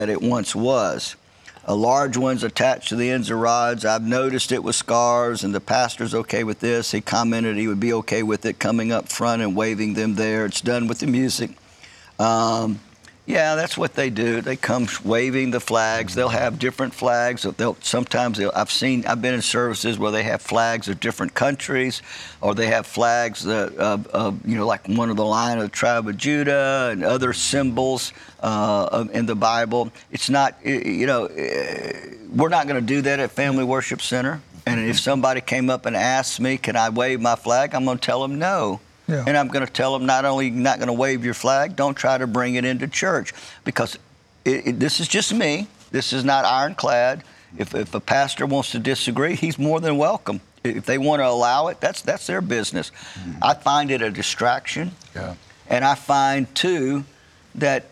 that it once was. Large ones attached to the ends of rods. I've noticed it with scars, and the pastor's okay with this. He commented he would be okay with it coming up front and waving them there. It's done with the music. Yeah, that's what they do. They come waving the flags. They'll have different flags. I've been in services where they have flags of different countries, or they have flags of like one of the Lion of the tribe of Judah and other symbols in the Bible. It's not, we're not going to do that at Family Worship Center. And if somebody came up and asked me, can I wave my flag? I'm going to tell them no. Yeah. And I'm going to tell them not going to wave your flag, don't try to bring it into church, because this is just me. This is not ironclad. If a pastor wants to disagree, he's more than welcome. If they want to allow it, that's their business. Mm-hmm. I find it a distraction. Yeah. And I find, too, that,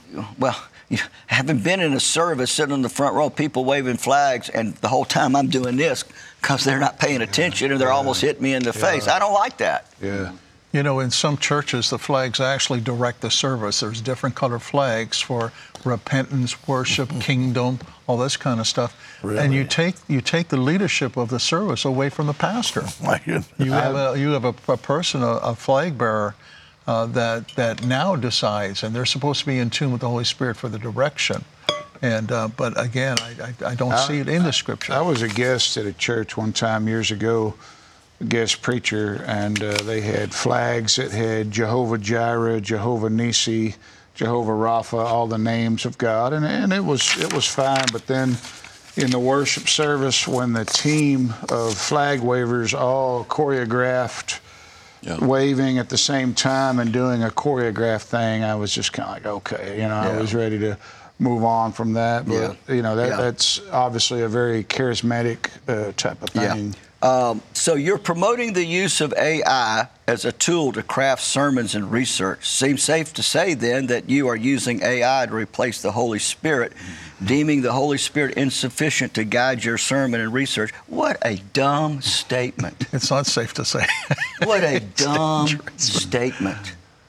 having been in a service, sitting in the front row, people waving flags, and the whole time I'm doing this because they're not paying attention and they're almost hitting me in the face. I don't like that. Yeah. In some churches, the flags actually direct the service. There's different colored flags for repentance, worship, kingdom, all this kind of stuff. Really? And you take the leadership of the service away from the pastor. My goodness. You have a person, a flag bearer, that now decides, and they're supposed to be in tune with the Holy Spirit for the direction. And but again, I don't see it in the Scripture. I was a guest at a church one time years ago, guest preacher, and they had flags that had Jehovah Jireh, Jehovah Nissi, Jehovah Rapha, all the names of God, and it was fine. But then in the worship service, when the team of flag wavers all choreographed waving at the same time and doing a choreographed thing, I was just kind of like, okay, I was ready to move on from that. But that's obviously a very charismatic type of thing. Yeah. So you're promoting the use of AI as a tool to craft sermons and research. Seems safe to say, then, that you are using AI to replace the Holy Spirit, deeming the Holy Spirit insufficient to guide your sermon and research. What a dumb statement. It's not safe to say. What a dumb statement.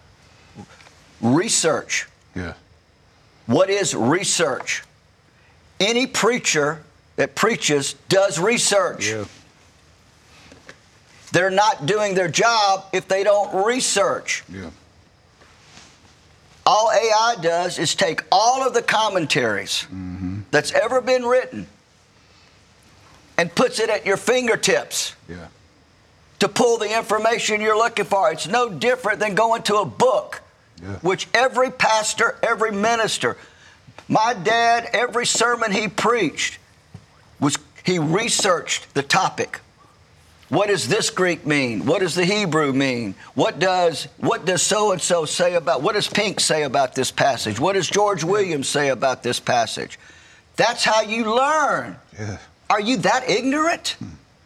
Research. Yeah. What is research? Any preacher that preaches does research. Yeah. They're not doing their job if they don't research. Yeah. All AI does is take all of the commentaries that's ever been written and puts it at your fingertips to pull the information you're looking for. It's no different than going to a book, which every pastor, every minister, my dad, every sermon he preached, he researched the topic. What does this Greek mean? What does the Hebrew mean? What does so-and-so say about, what does Pink say about this passage? What does George Williams say about this passage? That's how you learn. Yeah. Are you that ignorant?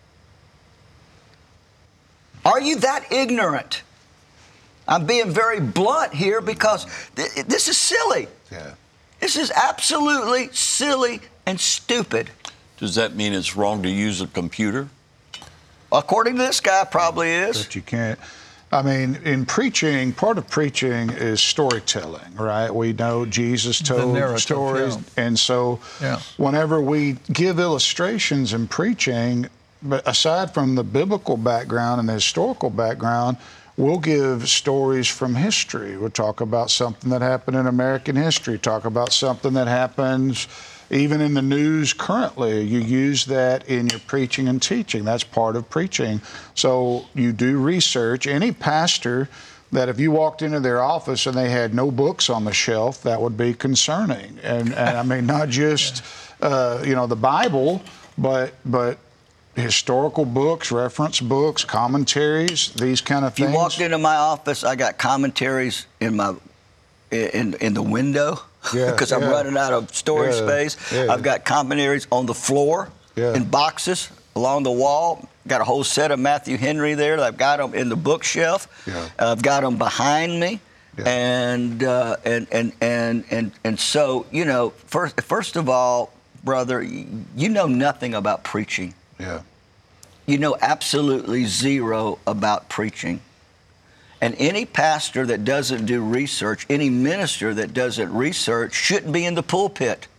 Are you that ignorant? I'm being very blunt here because this is silly. Yeah. This is absolutely silly and stupid. Does that mean it's wrong to use a computer? According to this guy, probably is. But you can't. I mean, in preaching, part of preaching is storytelling, right? We know Jesus told stories. Yeah. And so whenever we give illustrations in preaching, but aside from the biblical background and the historical background, we'll give stories from history. We'll talk about something that happened in American history, talk about something that happens even in the news currently. You use that in your preaching and teaching. That's part of preaching. So you do research. Any pastor that if you walked into their office and they had no books on the shelf, that would be concerning. And I mean, not just, the Bible, but historical books, reference books, commentaries, these kind of things. You walked into my office, I got commentaries in the window. Because I'm running out of storage space. Yeah. I've got commentaries on the floor in boxes along the wall. Got a whole set of Matthew Henry there. I've got them in the bookshelf. Yeah. I've got them behind me. Yeah. And so, first of all, brother, you know nothing about preaching. Yeah. You know absolutely zero about preaching. And any pastor that doesn't do research, any minister that doesn't research, shouldn't be in the pulpit.